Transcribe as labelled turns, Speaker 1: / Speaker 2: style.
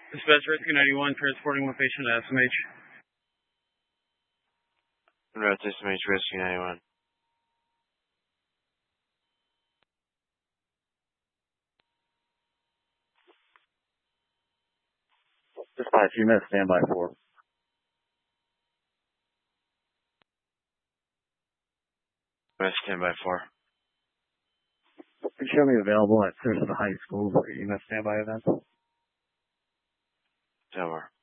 Speaker 1: Dispatch Rescue 91, transporting one patient to SMH.
Speaker 2: Route to SMH Rescue 91.
Speaker 3: Dispatch, you missed standby 4.
Speaker 2: Standby 4.
Speaker 3: Can you show me available at Sarasota High School for EMS standby events?
Speaker 2: Over.